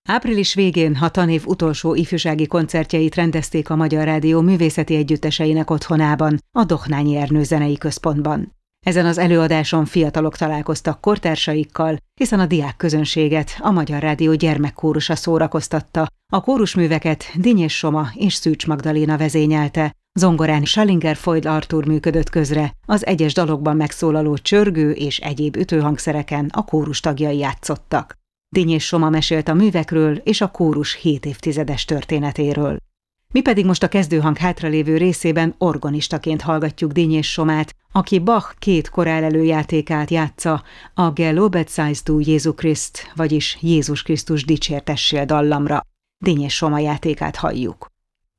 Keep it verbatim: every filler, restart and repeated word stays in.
Április végén a tanév utolsó ifjúsági koncertjeit rendezték a Magyar Rádió művészeti együtteseinek otthonában, a Dohnányi Ernő Zenei Központban. Ezen az előadáson fiatalok találkoztak kortársaikkal, hiszen a diákközönséget a Magyar Rádió gyermekkórusa szórakoztatta. A kórusműveket Dinnyés Soma és Szűcs Magdaléna vezényelte, zongorán Schallinger Foyd Artúr működött közre, az egyes dalokban megszólaló csörgő és egyéb ütőhangszereken a kórus tagjai játszottak. Dinnyés Soma mesélt a művekről és a kórus hét évtizedes történetéről. Mi pedig most a kezdőhang hátralévő részében organistaként hallgatjuk Dinnyés Somát, aki Bach két korál előjátékát játsza, a Gelobet seist du Jesu Christ, vagyis Jézus Krisztus dicsértessél dallamra. Dinnyés Soma játékát halljuk.